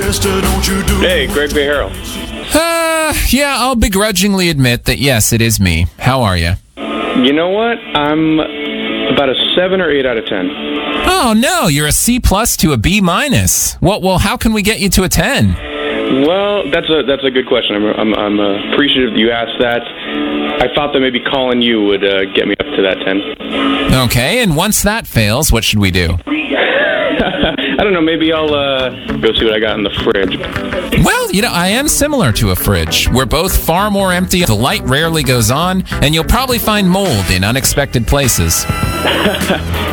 Hey, Greg Beharo. Yeah, I'll begrudgingly admit that yes, it is me. How are you? You know what? I'm about a 7 or 8 out of 10. Oh no, you're a C+ to a B-. Well, how can we get you to a 10? Well, that's a good question. I'm appreciative that you asked that. I thought that maybe calling you would get me up to that 10. Okay, and once that fails, what should we do? I don't know. Maybe I'll go see what I got in the fridge. Well, I am similar to a fridge. We're both far more empty. The light rarely goes on, and you'll probably find mold in unexpected places.